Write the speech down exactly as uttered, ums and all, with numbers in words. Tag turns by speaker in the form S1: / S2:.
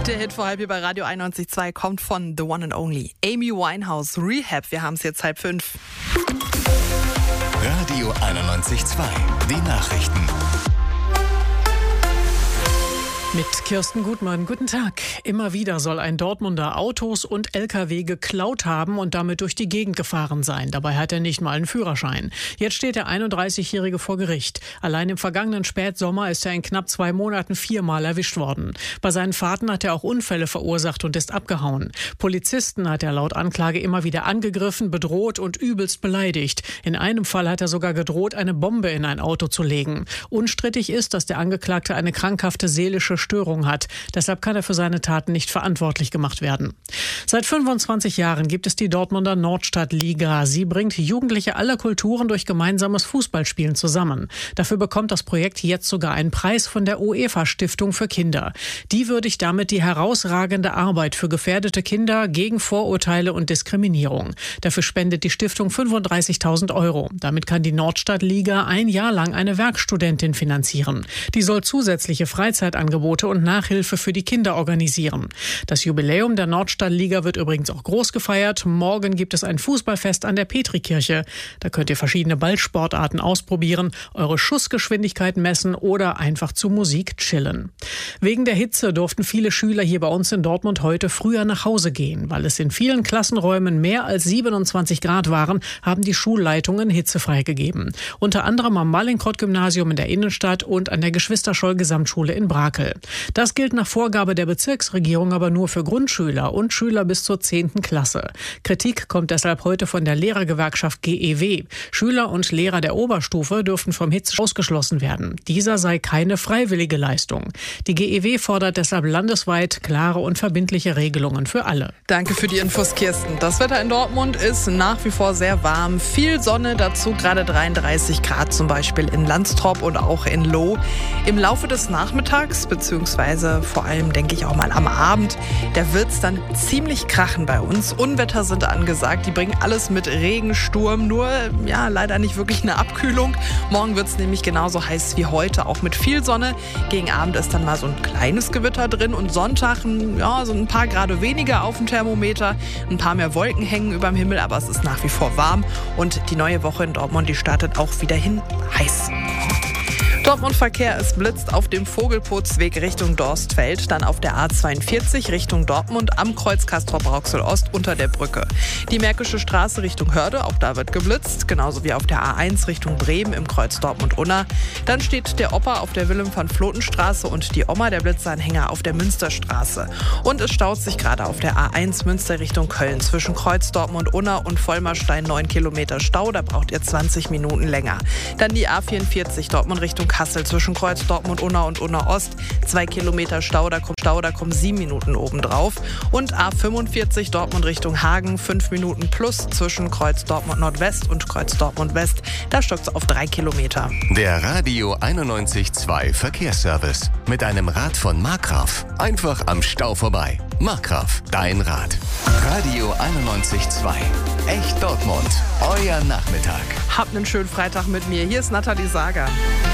S1: Der Hit vor halb hier bei Radio einundneunzig Komma zwei kommt von The One and Only Amy Winehouse, Rehab. Wir haben es jetzt halb fünf.
S2: Radio einundneunzig Komma zwei, die Nachrichten.
S3: Mit Kirsten Gutmann, guten Tag. Immer wieder soll ein Dortmunder Autos und L K W geklaut haben und damit durch die Gegend gefahren sein. Dabei hat er nicht mal einen Führerschein. Jetzt steht der einunddreißigjährige vor Gericht. Allein im vergangenen Spätsommer ist er in knapp zwei Monaten viermal erwischt worden. Bei seinen Fahrten hat er auch Unfälle verursacht und ist abgehauen. Polizisten hat er laut Anklage immer wieder angegriffen, bedroht und übelst beleidigt. In einem Fall hat er sogar gedroht, eine Bombe in ein Auto zu legen. Unstrittig ist, dass der Angeklagte eine krankhafte seelische Störung hat. Deshalb kann er für seine Taten nicht verantwortlich gemacht werden. Seit fünfundzwanzig Jahren gibt es die Dortmunder Nordstadtliga. Sie bringt Jugendliche aller Kulturen durch gemeinsames Fußballspielen zusammen. Dafür bekommt das Projekt jetzt sogar einen Preis von der UEFA-Stiftung für Kinder. Die würdigt damit die herausragende Arbeit für gefährdete Kinder gegen Vorurteile und Diskriminierung. Dafür spendet die Stiftung fünfunddreißigtausend Euro. Damit kann die Nordstadtliga ein Jahr lang eine Werkstudentin finanzieren. Die soll zusätzliche Freizeitangebote und Nachhilfe für die Kinder organisieren. Das Jubiläum der Nordstadtliga wird übrigens auch groß gefeiert. Morgen gibt es ein Fußballfest an der Petrikirche. Da könnt ihr verschiedene Ballsportarten ausprobieren, eure Schussgeschwindigkeit messen oder einfach zu Musik chillen. Wegen der Hitze durften viele Schüler hier bei uns in Dortmund heute früher nach Hause gehen. Weil es in vielen Klassenräumen mehr als siebenundzwanzig Grad waren, haben die Schulleitungen Hitze freigegeben. Unter anderem am Mallinckrodt-Gymnasium in der Innenstadt und an der Geschwister-Scholl-Gesamtschule in Brakel. Das gilt nach Vorgabe der Bezirksregierung aber nur für Grundschüler und Schüler bis zur zehnten Klasse. Kritik kommt deshalb heute von der Lehrergewerkschaft G E W. Schüler und Lehrer der Oberstufe dürften vom Hitze ausgeschlossen werden. Dieser sei keine freiwillige Leistung. Die G E W fordert deshalb landesweit klare und verbindliche Regelungen für alle.
S1: Danke für die Infos, Kirsten. Das Wetter in Dortmund ist nach wie vor sehr warm. Viel Sonne, dazu gerade dreiunddreißig Grad zum Beispiel in Landstrop und auch in Lohh. Im Laufe des Nachmittags beziehungsweise vor allem, denke ich, auch mal am Abend, da wird es dann ziemlich krachen bei uns. Unwetter sind angesagt, die bringen alles mit Regen, Sturm, nur ja leider nicht wirklich eine Abkühlung. Morgen wird es nämlich genauso heiß wie heute, auch mit viel Sonne. Gegen Abend ist dann mal so ein kleines Gewitter drin und Sonntag ja, so ein paar Grad weniger auf dem Thermometer. Ein paar mehr Wolken hängen über dem Himmel, aber es ist nach wie vor warm. Und die neue Woche in Dortmund, die startet auch wieder hin heiß. Dortmund-Verkehr, es blitzt auf dem Vogelputzweg Richtung Dorstfeld, dann auf der A zweiundvierzig Richtung Dortmund am Kreuz Castrop-Rauxel-Ost unter der Brücke. Die Märkische Straße Richtung Hörde, auch da wird geblitzt, genauso wie auf der A eins Richtung Bremen im Kreuz Dortmund-Unna. Dann steht der Opa auf der Wilhelm-van-Floten-Straße und die Oma, der Blitzeranhänger, auf der Münsterstraße. Und es staut sich gerade auf der A eins Münster Richtung Köln zwischen Kreuz Dortmund-Unna und Vollmerstein neun Kilometer Stau, da braucht ihr zwanzig Minuten länger. Dann die A vierundvierzig Dortmund Richtung Kassel zwischen Kreuz Dortmund-Unna und Unna-Ost. Zwei Kilometer Stau, da kommt Stau, da kommen sieben Minuten obendrauf. Und A fünfundvierzig Dortmund Richtung Hagen, fünf Minuten plus zwischen Kreuz Dortmund-Nordwest und Kreuz Dortmund-West. Da stockt es auf drei Kilometer.
S2: Der Radio einundneunzig Komma zwei Verkehrsservice. Mit einem Rad von Markgraf. Einfach am Stau vorbei. Markgraf, dein Rad. Radio einundneunzig Komma zwei. Echt Dortmund. Euer Nachmittag.
S1: Habt einen schönen Freitag mit mir. Hier ist Nathalie Sager.